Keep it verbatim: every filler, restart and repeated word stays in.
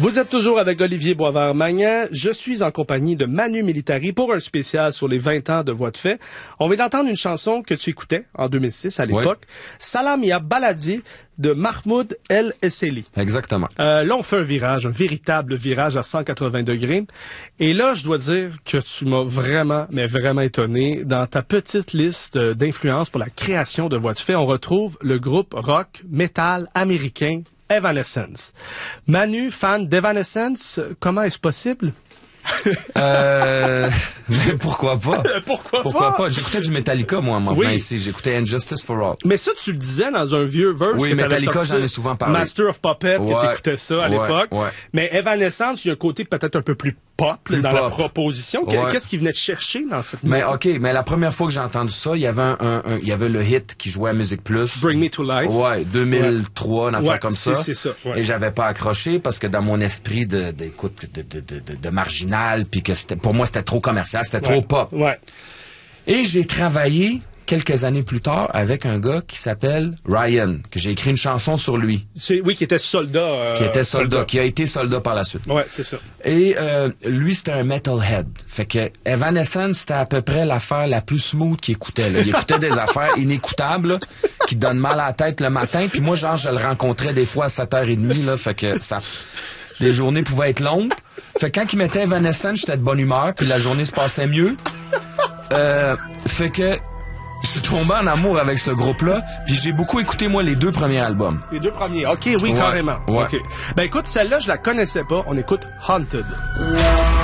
Vous êtes toujours avec Olivier Boisvert-Magnan. Je suis en compagnie de Manu Militari pour un spécial sur les vingt ans de Voix de fait. On vient d'entendre une chanson que tu écoutais en deux mille six à l'époque. Oui. Salam ya Baladi de Mahmoud El Esseli. Exactement. Euh, là, on fait un virage, un véritable virage à cent quatre-vingts degrés. Et là, je dois dire que tu m'as vraiment, mais vraiment étonné. Dans ta petite liste d'influences pour la création de Voix de fait, on retrouve le groupe rock metal américain Evanescence. Manu, fan d'Evanescence, comment est-ce possible? euh, mais pourquoi pas? pourquoi, pourquoi pas? pas? J'écoutais du Metallica, moi, en m'en oui. venant ici. J'écoutais Injustice for All. Mais ça, tu le disais dans un vieux verse. Oui, que Metallica, j'en ai souvent parlé. Master of Puppets, ouais, que t'écoutais ça à ouais, l'époque. Ouais. Mais Evanescence, il y a un côté peut-être un peu plus pop plus dans pop. la proposition. Ouais. Qu'est-ce qui venait te chercher dans cette musique? Mais musique? OK, mais la première fois que j'ai entendu ça, il y avait un, un, un il y avait le hit qui jouait à Musique Plus. Bring Me to Life. Ouais, deux mille trois, une affaire ouais, comme ça. C'est ça. Ouais. Et j'avais pas accroché parce que dans mon esprit de, d'écoute, de, de, de, de, de marginal, puis que c'était, pour moi, c'était trop commercial, c'était ouais. trop pop. Ouais. Et j'ai travaillé quelques années plus tard avec un gars qui s'appelle Ryan, que j'ai écrit une chanson sur lui. C'est, oui, qui était soldat. Euh, qui était soldat, soldat, qui a été soldat par la suite. Ouais, c'est ça. Et euh, lui, c'était un metalhead. Fait que Evanescence, c'était à peu près l'affaire la plus smooth qu'il écoutait. Là. Il écoutait des affaires inécoutables, là, qui donnent mal à la tête le matin. Puis moi, genre, je le rencontrais des fois à sept heures trente, là, fait que ça, les journées pouvaient être longues. Fait que quand il mettait Evanescence, j'étais de bonne humeur, puis la journée se passait mieux. Euh, fait que je suis tombé en amour avec ce groupe-là, puis j'ai beaucoup écouté, moi, les deux premiers albums. Les deux premiers, OK, oui, ouais, carrément. Ouais. OK. Ben écoute, celle-là, je la connaissais pas. On écoute Haunted.